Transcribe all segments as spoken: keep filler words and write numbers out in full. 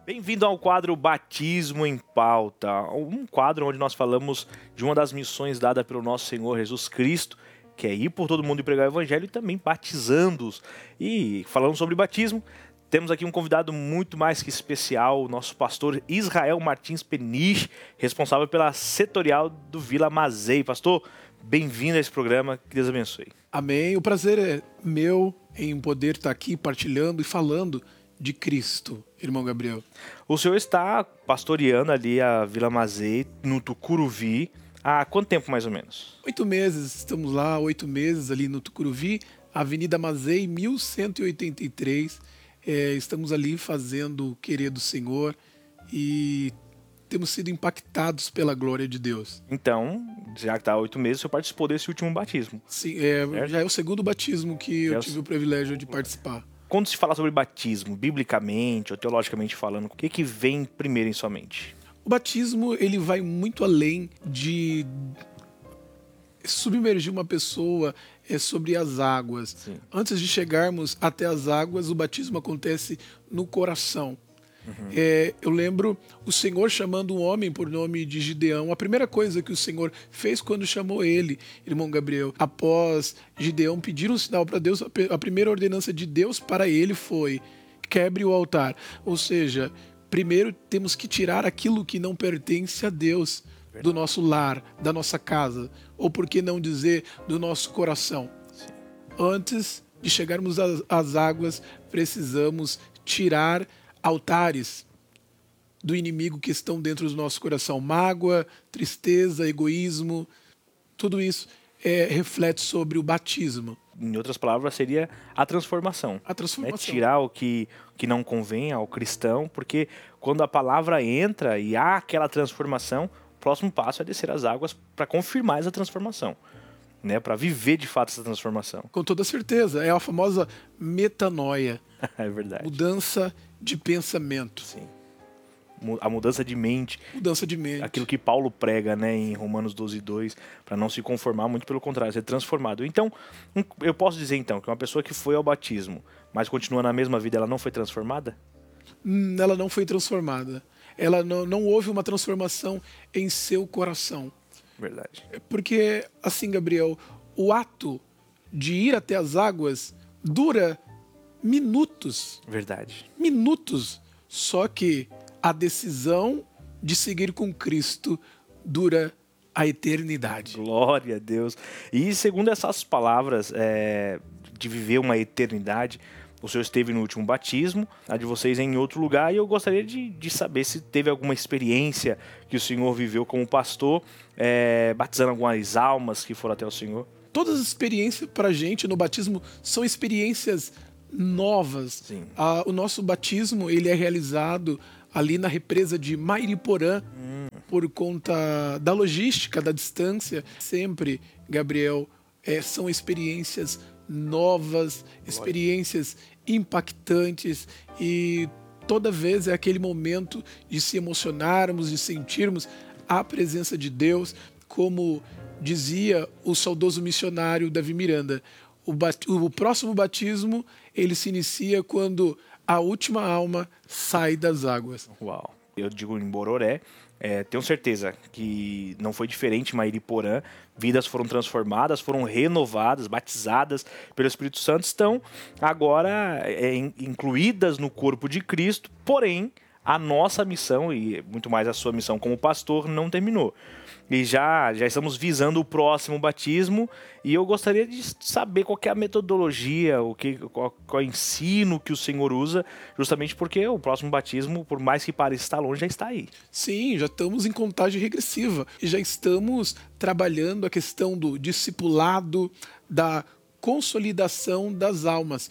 Bem-vindo ao quadro Batismo em Pauta, um quadro onde nós falamos de uma das missões dadas pelo nosso Senhor Jesus Cristo, que é ir por todo mundo e pregar o Evangelho e também batizando-os. E falando sobre batismo, temos aqui um convidado muito mais que especial, o nosso pastor Israel Martins Peniche, responsável pela setorial do Vila Mazei. Pastor, bem-vindo a esse programa, que Deus abençoe. Amém, o prazer é meu em poder estar aqui partilhando e falando de Cristo, irmão Gabriel. O senhor está pastoreando ali a Vila Mazei, no Tucuruvi, há quanto tempo mais ou menos? Oito meses, estamos lá, oito meses ali no Tucuruvi, Avenida Mazei, mil cento e oitenta e três. É, estamos ali fazendo o querer do Senhor e temos sido impactados pela glória de Deus. Então, já que está há oito meses, o senhor participou desse último batismo. Sim, é, já é o segundo batismo que eu é tive o privilégio de participar. Quando se fala sobre batismo, biblicamente ou teologicamente falando, o que, que vem primeiro em sua mente? O batismo, ele vai muito além de submergir uma pessoa é, sobre as águas. Sim. Antes de chegarmos até as águas, o batismo acontece no coração. Uhum. É, eu lembro o Senhor chamando um homem por nome de Gideão. A primeira coisa que o Senhor fez quando chamou ele, irmão Gabriel, após Gideão pedir um sinal para Deus, a primeira ordenança de Deus para ele foi: quebre o altar. Ou seja, primeiro temos que tirar aquilo que não pertence a Deus do nosso lar, da nossa casa, ou por que não dizer do nosso coração. Sim. Antes de chegarmos às, às águas, precisamos tirar altares do inimigo que estão dentro do nosso coração. Mágoa, tristeza, egoísmo, tudo isso é, reflete sobre o batismo. Em outras palavras, seria a transformação. A transformação. Né? Tirar o que, que não convém ao cristão, porque quando a palavra entra e há aquela transformação, o próximo passo é descer as águas para confirmar essa transformação. Né, para viver de fato essa transformação. Com toda certeza, é a famosa metanoia. É verdade. Mudança de pensamento. Sim. A mudança de mente. Mudança de mente. Aquilo que Paulo prega, né, em Romanos doze, dois, para não se conformar, muito pelo contrário, ser transformado. Então, eu posso dizer então que uma pessoa que foi ao batismo, mas continua na mesma vida, ela não foi transformada? Hum, ela não foi transformada. Ela não, não houve uma transformação em seu coração. Verdade. Porque, assim, Gabriel, o ato de ir até as águas dura minutos. Verdade. Minutos. Só que a decisão de seguir com Cristo dura a eternidade. Glória a Deus. E segundo essas palavras, é, de viver uma eternidade, o senhor esteve no último batismo, a de vocês é em outro lugar, e eu gostaria de, de saber se teve alguma experiência que o senhor viveu como pastor, é, batizando algumas almas que foram até o senhor. Todas as experiências para a gente no batismo são experiências novas. Sim. Ah, o nosso batismo ele é realizado ali na represa de Mairiporã, hum. por conta da logística, da distância. Sempre, Gabriel, é, são experiências novas, experiências impactantes, e toda vez é aquele momento de se emocionarmos, de sentirmos a presença de Deus, como dizia o saudoso missionário Davi Miranda. O, bat- o próximo batismo ele se inicia quando a última alma sai das águas. Uau! Eu digo em Bororé, é, tenho certeza que não foi diferente em Mairiporã. Vidas foram transformadas, foram renovadas, batizadas pelo Espírito Santo, estão agora é, incluídas no corpo de Cristo, porém a nossa missão, e muito mais a sua missão como pastor, não terminou. E já, já estamos visando o próximo batismo, e eu gostaria de saber qual que é a metodologia, o que, qual, qual é o ensino que o Senhor usa, justamente porque o próximo batismo, por mais que pareça estar longe, já está aí. Sim, já estamos em contagem regressiva, e já estamos trabalhando a questão do discipulado, da consolidação das almas,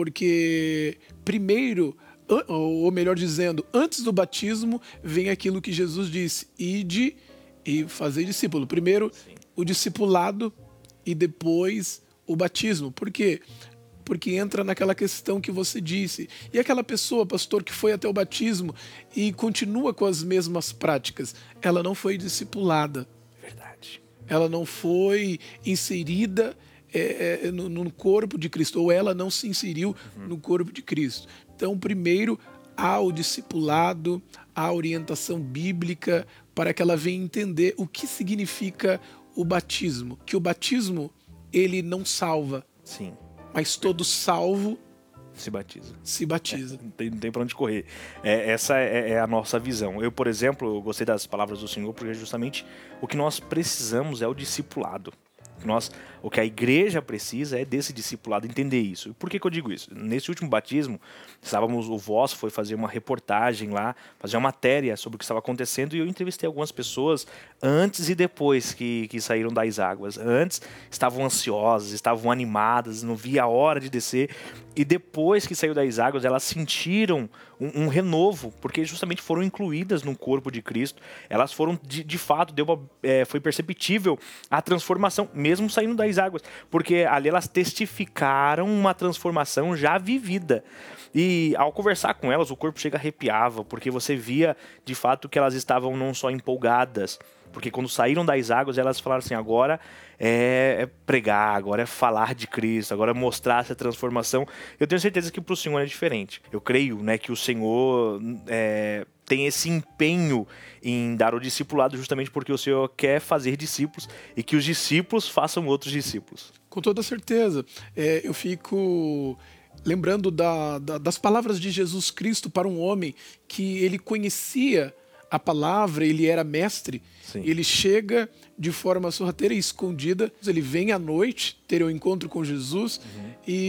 porque primeiro, ou melhor dizendo, antes do batismo, vem aquilo que Jesus disse: ide e fazer discípulo. Primeiro, sim, o discipulado e depois o batismo. Por quê? Porque entra naquela questão que você disse. E aquela pessoa, pastor, que foi até o batismo e continua com as mesmas práticas, ela não foi discipulada. Verdade. Ela não foi inserida é, é, no, no corpo de Cristo, ou ela não se inseriu uhum. no corpo de Cristo. Então, primeiro, há o discipulado, há a orientação bíblica para que ela venha entender o que significa o batismo. Que o batismo, ele não salva. Sim. Mas todo salvo se batiza. Se batiza. É, não tem, não tem pra onde correr. É, essa é, é a nossa visão. Eu, por exemplo, eu gostei das palavras do Senhor, porque justamente o que nós precisamos é o discipulado. Nós, o que a igreja precisa é desse discipulado, entender isso. E por que que eu digo isso? Nesse último batismo, estávamos, o Voz foi fazer uma reportagem lá, fazer uma matéria sobre o que estava acontecendo, e eu entrevistei algumas pessoas antes e depois que, que saíram das águas. Antes estavam ansiosas, estavam animadas, não via a hora de descer, e depois que saiu das águas, elas sentiram um, um renovo, porque justamente foram incluídas no corpo de Cristo. Elas foram, de, de fato, deu uma, é, foi perceptível a transformação, mesmo saindo das águas, porque ali elas testificaram uma transformação já vivida. E ao conversar com elas, o corpo chega arrepiava, porque você via, de fato, que elas estavam não só empolgadas, porque quando saíram das águas, elas falaram assim, agora é, é pregar, agora é falar de Cristo, agora é mostrar essa transformação. Eu tenho certeza que para o Senhor é diferente. Eu creio, né, que o Senhor é, tem esse empenho em dar o discipulado justamente porque o Senhor quer fazer discípulos e que os discípulos façam outros discípulos. Com toda certeza. É, eu fico lembrando da, da, das palavras de Jesus Cristo para um homem que ele conhecia a palavra, ele era mestre. Sim. Ele chega de forma sorrateira e escondida, ele vem à noite ter um encontro com Jesus, uhum.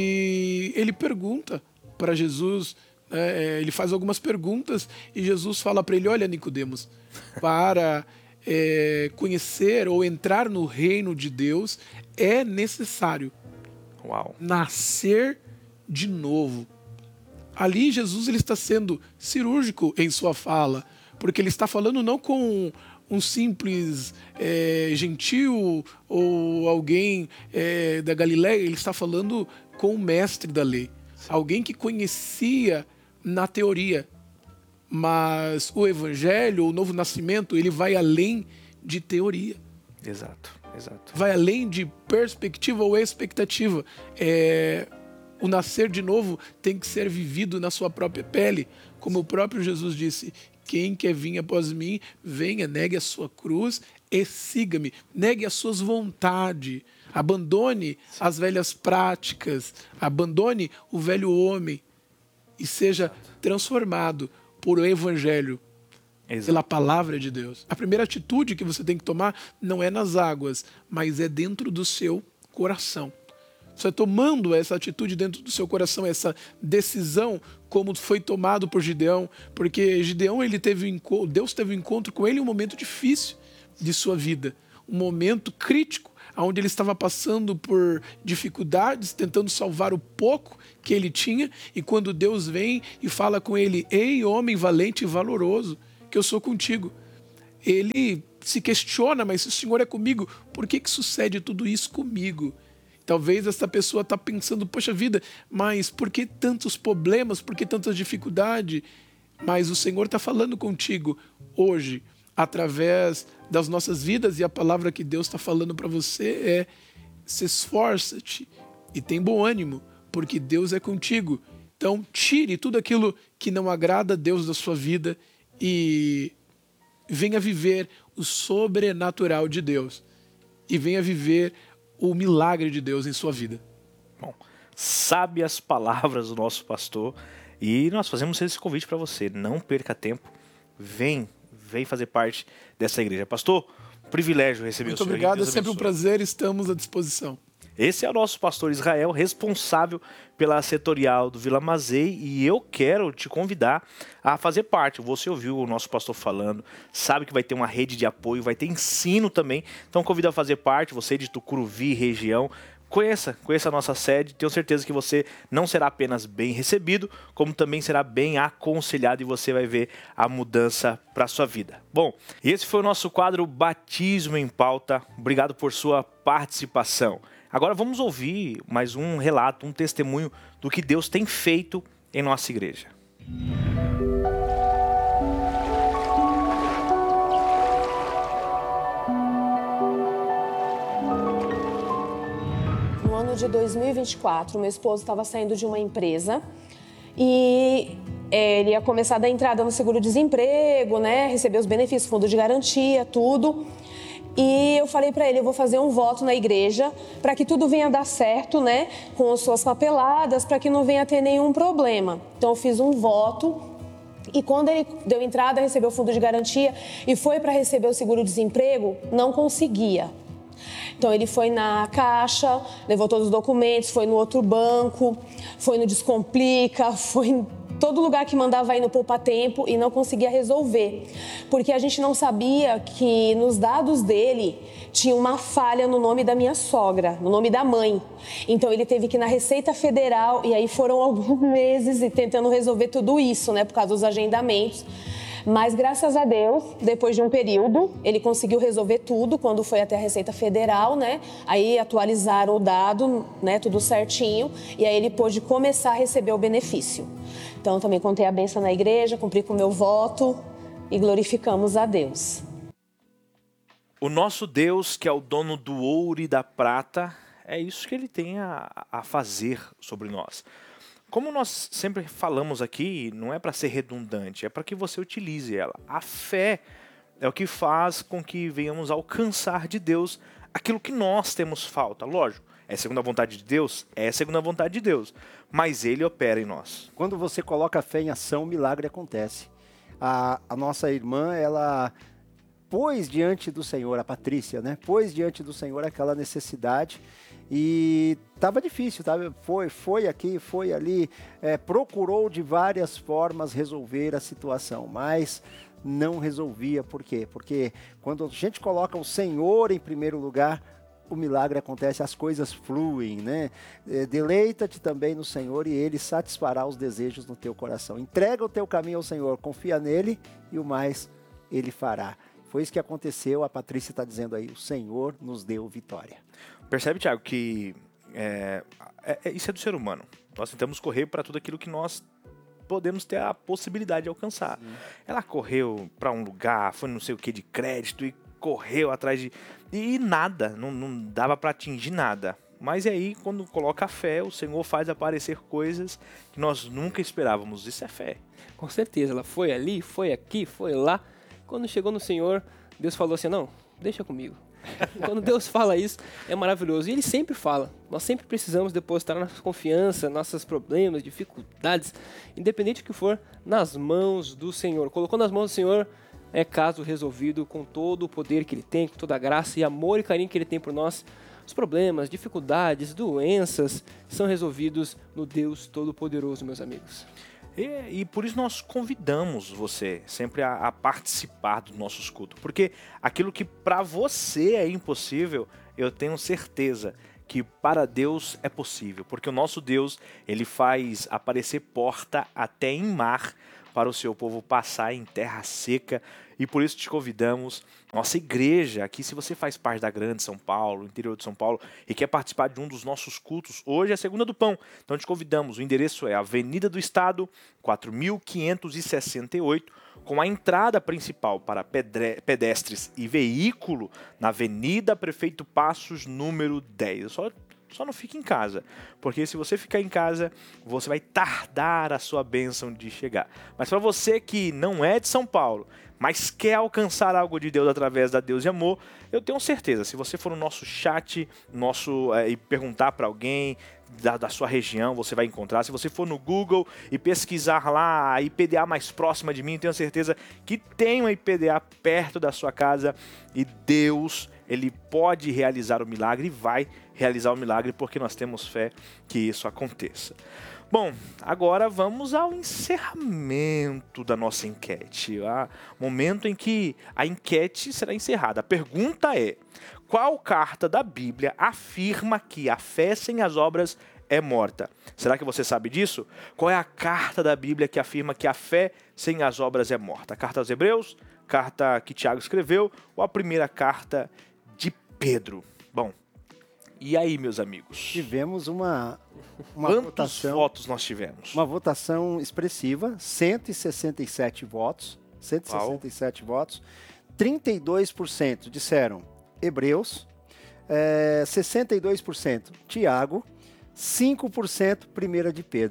E ele pergunta para Jesus, é, ele faz algumas perguntas e Jesus fala para ele, olha, Nicodemos, para é, conhecer ou entrar no reino de Deus é necessário Uau. nascer de novo. Ali Jesus ele está sendo cirúrgico em sua fala, porque ele está falando não com um simples é, gentil ou alguém é, da Galileia, ele está falando com o mestre da lei. Sim. Alguém que conhecia na teoria, mas o evangelho, o novo nascimento, ele vai além de teoria. Exato, exato. Vai além de perspectiva ou expectativa. É, o nascer de novo tem que ser vivido na sua própria pele, como o próprio Jesus disse, quem quer vir após mim, venha, negue a sua cruz e siga-me. Negue as suas vontades, abandone Sim. as velhas práticas, abandone o velho homem e seja transformado por o evangelho, Exato. Pela palavra de Deus. A primeira atitude que você tem que tomar não é nas águas, mas é dentro do seu coração. Você tomando essa atitude dentro do seu coração, essa decisão, como foi tomado por Gideão, porque Gideão, ele teve, Deus teve um encontro com ele em um momento difícil de sua vida, um momento crítico, onde ele estava passando por dificuldades, tentando salvar o pouco que ele tinha, e quando Deus vem e fala com ele, ei, homem valente e valoroso, que eu sou contigo. Ele se questiona, mas se o Senhor é comigo, por que que sucede tudo isso comigo? Talvez essa pessoa está pensando, poxa vida, mas por que tantos problemas, por que tanta dificuldade? Mas o Senhor está falando contigo hoje, através das nossas vidas, e a palavra que Deus está falando para você é, se esforça-te e tem bom ânimo, porque Deus é contigo. Então tire tudo aquilo que não agrada a Deus da sua vida e venha viver o sobrenatural de Deus. E venha viver o milagre de Deus em sua vida. Bom, sabe as palavras do nosso pastor, e nós fazemos esse convite para você, não perca tempo, vem, vem fazer parte dessa igreja. Pastor, privilégio receber o senhor. Muito obrigado, é sempre um prazer, estamos à disposição. Esse é o nosso pastor Israel, responsável pela setorial do Vila Mazei, e eu quero te convidar a fazer parte. Você ouviu o nosso pastor falando, sabe que vai ter uma rede de apoio, vai ter ensino também, então convido a fazer parte, você de Tucuruvi, região, conheça, conheça a nossa sede, tenho certeza que você não será apenas bem recebido, como também será bem aconselhado e você vai ver a mudança para a sua vida. Bom, esse foi o nosso quadro Batismo em Pauta, obrigado por sua participação. Agora vamos ouvir mais um relato, um testemunho do que Deus tem feito em nossa igreja. No ano de dois mil e vinte e quatro, meu esposo estava saindo de uma empresa e ele ia começar a dar entrada no seguro-desemprego, né? Receber os benefícios, fundo de garantia, tudo. E eu falei para ele, eu vou fazer um voto na igreja para que tudo venha dar certo, né? Com as suas papeladas, para que não venha ter nenhum problema. Então eu fiz um voto e quando ele deu entrada, recebeu o fundo de garantia e foi para receber o seguro-desemprego, não conseguia. Então ele foi na caixa, levou todos os documentos, foi no outro banco, foi no Descomplica, foi em todo lugar que mandava ir no Poupa Tempo e não conseguia resolver. Porque a gente não sabia que nos dados dele tinha uma falha no nome da minha sogra, no nome da mãe. Então ele teve que ir na Receita Federal e aí foram alguns meses e tentando resolver tudo isso, né, por causa dos agendamentos. Mas, graças a Deus, depois de um período, ele conseguiu resolver tudo quando foi até a Receita Federal, né? Aí atualizaram o dado, né? Tudo certinho. E aí ele pôde começar a receber o benefício. Então, também contei a bênção na igreja, cumpri com o meu voto e glorificamos a Deus. O nosso Deus, que é o dono do ouro e da prata, é isso que ele tem a, a fazer sobre nós. Como nós sempre falamos aqui, não é para ser redundante, é para que você utilize ela. A fé é o que faz com que venhamos alcançar de Deus aquilo que nós temos falta. Lógico, é segundo a vontade de Deus? É segundo a vontade de Deus, mas Ele opera em nós. Quando você coloca a fé em ação, o milagre acontece. A, a nossa irmã, ela pôs diante do Senhor, a Patrícia, né? Pôs diante do Senhor aquela necessidade. E estava difícil, tá? foi, foi aqui, foi ali, é, procurou de várias formas resolver a situação, mas não resolvia. Por quê? Porque quando a gente coloca o Senhor em primeiro lugar, o milagre acontece, as coisas fluem, né? É, deleita-te também no Senhor e Ele satisfará os desejos no teu coração. Entrega o teu caminho ao Senhor, confia nele e o mais Ele fará. Foi isso que aconteceu, a Patrícia está dizendo aí, o Senhor nos deu vitória. Percebe, Tiago, que é, é, é, isso é do ser humano. Nós tentamos correr para tudo aquilo que nós podemos ter a possibilidade de alcançar. Sim. Ela correu para um lugar, foi não sei o que de crédito e correu atrás de... E nada, não, não dava para atingir nada. Mas aí, quando coloca a fé, o Senhor faz aparecer coisas que nós nunca esperávamos. Isso é fé. Com certeza, ela foi ali, foi aqui, foi lá. Quando chegou no Senhor, Deus falou assim, não, deixa comigo. Quando Deus fala isso, é maravilhoso. E Ele sempre fala. Nós sempre precisamos depositar nossa confiança, nossos problemas, dificuldades, independente do que for, nas mãos do Senhor. Colocou nas mãos do Senhor, é caso resolvido com todo o poder que Ele tem, com toda a graça e amor e carinho que Ele tem por nós. Os problemas, dificuldades, doenças são resolvidos no Deus Todo-Poderoso, meus amigos. E, e por isso nós convidamos você sempre a, a participar dos nossos cultos. Porque aquilo que para você é impossível, eu tenho certeza que para Deus é possível. Porque o nosso Deus, Ele faz aparecer porta até em mar para o seu povo passar em terra seca. E por isso te convidamos, nossa igreja aqui, se você faz parte da Grande São Paulo, interior de São Paulo, e quer participar de um dos nossos cultos, hoje é a Segunda do Pão. Então te convidamos, o endereço é Avenida do Estado, quatro mil quinhentos e sessenta e oito, com a entrada principal para pedestres e veículo na Avenida Prefeito Passos, número dez. Só Só não fique em casa, porque se você ficar em casa, você vai tardar a sua bênção de chegar. Mas para você que não é de São Paulo, mas quer alcançar algo de Deus através da Deus e Amor, eu tenho certeza, se você for no nosso chat nosso, é, e perguntar para alguém da, da sua região, você vai encontrar. Se você for no Google e pesquisar lá a I P D A mais próxima de mim, tenho certeza que tem uma I P D A perto da sua casa e Deus, Ele pode realizar o milagre e vai realizar o milagre porque nós temos fé que isso aconteça. Bom, agora vamos ao encerramento da nossa enquete. O momento em que a enquete será encerrada. A pergunta é: qual carta da Bíblia afirma que a fé sem as obras é morta? Será que você sabe disso? Qual é a carta da Bíblia que afirma que a fé sem as obras é morta? A carta aos Hebreus? Carta que Tiago escreveu? Ou a primeira carta de Pedro? Bom, e aí, meus amigos? Tivemos uma, uma Quantos votação, votos nós tivemos? Uma votação expressiva, cento e sessenta e sete votos, cento e sessenta e sete Uau. votos, trinta e dois por cento disseram Hebreus, é, sessenta e dois por cento Tiago, cinco por cento primeira de Pedro.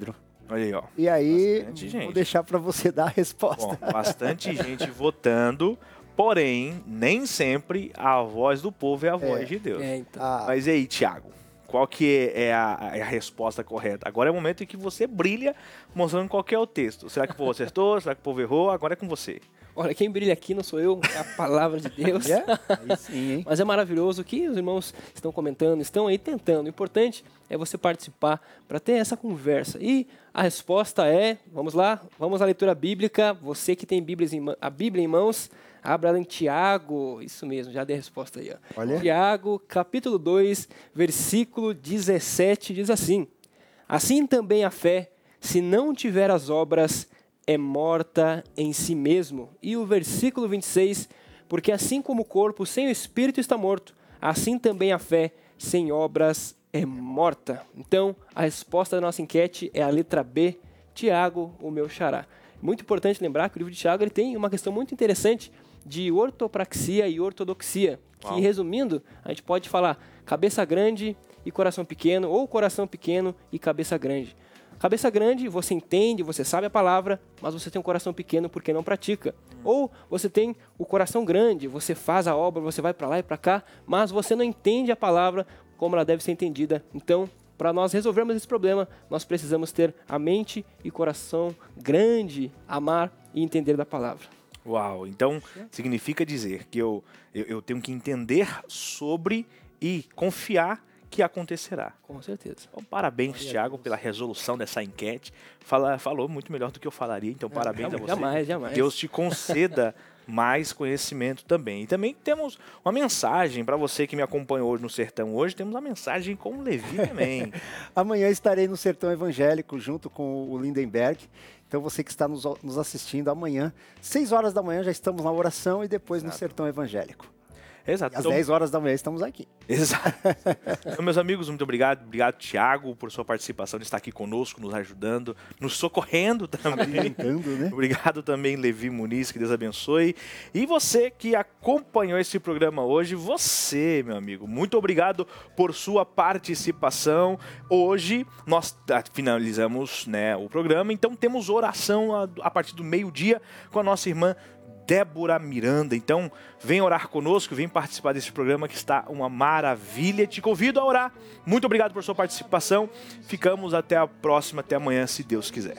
Olha aí, ó. E aí, Bastante vou gente. deixar para você dar a resposta. Bom, bastante gente votando, porém, nem sempre a voz do povo é a voz É. de Deus. É, então. Ah, Mas e aí, Thiago? Qual que é a, é a resposta correta? Agora é o momento em que você brilha mostrando qual que é o texto. Será que o povo acertou? Será que o povo errou? Agora é com você. Olha, quem brilha aqui não sou eu, é a palavra de Deus. é? Aí sim, hein? Mas é maravilhoso que os irmãos estão comentando, estão aí tentando. O importante é você participar para ter essa conversa. E a resposta é, vamos lá, vamos à leitura bíblica. Você que tem Bíblias em, a Bíblia em mãos, abra ela em Tiago. Isso mesmo, já dei a resposta aí. Ó. Olha. Tiago, capítulo dois, versículo dezessete, diz assim: Assim também a fé, se não tiver as obras, é morta em si mesmo. E o versículo vinte e seis, porque assim como o corpo sem o espírito está morto, assim também a fé sem obras é morta. Então, a resposta da nossa enquete é a letra B, Tiago, o meu xará. Muito importante lembrar que o livro de Tiago ele tem uma questão muito interessante de ortopraxia e ortodoxia, que Uau. resumindo, a gente pode falar cabeça grande e coração pequeno, ou coração pequeno e cabeça grande. Cabeça grande, você entende, você sabe a palavra, mas você tem um coração pequeno porque não pratica. Ou você tem o coração grande, você faz a obra, você vai para lá e para cá, mas você não entende a palavra como ela deve ser entendida. Então, para nós resolvermos esse problema, nós precisamos ter a mente e coração grande, amar e entender da palavra. Uau, então significa dizer que eu, eu, eu tenho que entender sobre e confiar que acontecerá. Com certeza. Então, parabéns, Thiago, pela resolução dessa enquete. Fala, falou muito melhor do que eu falaria, então parabéns a você. Jamais, jamais. Deus te conceda mais conhecimento também. E também temos uma mensagem para você que me acompanhou hoje no Sertão. Hoje temos uma mensagem com o Levi também. Amanhã estarei no Sertão Evangélico junto com o Lindenberg. Então você que está nos, nos assistindo amanhã, seis horas da manhã já estamos na oração e depois Exato. no Sertão Evangélico. Exato. Às Então- dez horas da manhã estamos aqui. Exato. Então, meus amigos, muito obrigado. Obrigado, Thiago, por sua participação, de estar aqui conosco, nos ajudando, nos socorrendo também. Brincando, né? Obrigado também, Levi Muniz, que Deus abençoe. E você que acompanhou esse programa hoje, você, meu amigo, muito obrigado por sua participação. Hoje nós ah, finalizamos, né, o programa, então temos oração a, a partir do meio-dia com a nossa irmã Débora Miranda. Então, vem orar conosco, vem participar desse programa que está uma maravilha. Te convido a orar. Muito obrigado por sua participação. Ficamos até a próxima, até amanhã, se Deus quiser.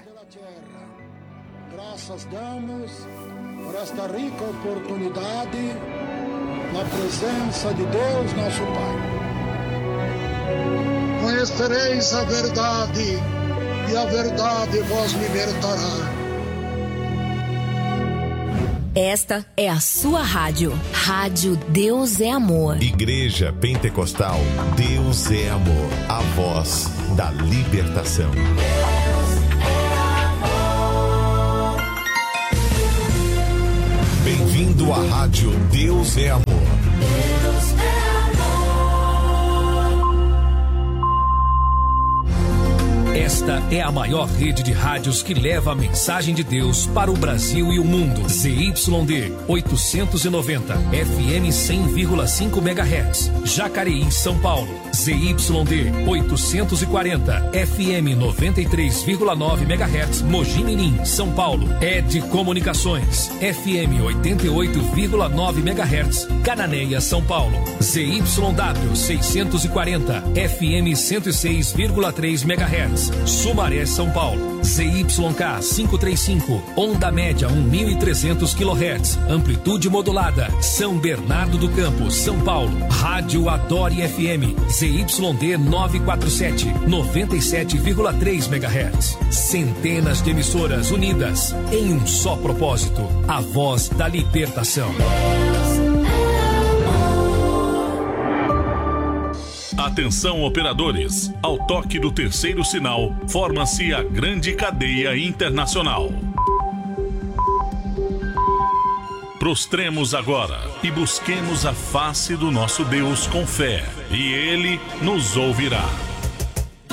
Graças damos por esta rica oportunidade na presença de Deus, nosso Pai. Conhecereis a verdade e a verdade vos libertará. Esta é a sua rádio. Rádio Deus é Amor. Igreja Pentecostal, Deus é Amor, a voz da libertação. Bem-vindo à Rádio Deus é Amor. Esta é a maior rede de rádios que leva a mensagem de Deus para o Brasil e o mundo. Z Y D oitocentos e noventa, F M cem vírgula cinco megahertz, Jacareí, São Paulo. Z Y D oitocentos e quarenta, F M noventa e três vírgula nove megahertz, Mogi Mirim, São Paulo. E D Comunicações, F M oitenta e oito vírgula nove megahertz, Cananéia, São Paulo. Z Y W seiscentos e quarenta, F M cento e seis vírgula três megahertz, Sumaré, São Paulo. Z Y K quinhentos e trinta e cinco, onda média mil e trezentos quilohertz, amplitude modulada, São Bernardo do Campo, São Paulo. Rádio Adore F M, Z Y D novecentos e quarenta e sete, noventa e sete vírgula três megahertz. Centenas de emissoras unidas em um só propósito, a voz da libertação. Atenção, operadores! Ao toque do terceiro sinal, forma-se a grande cadeia internacional. Prostremos agora e busquemos a face do nosso Deus com fé, e Ele nos ouvirá.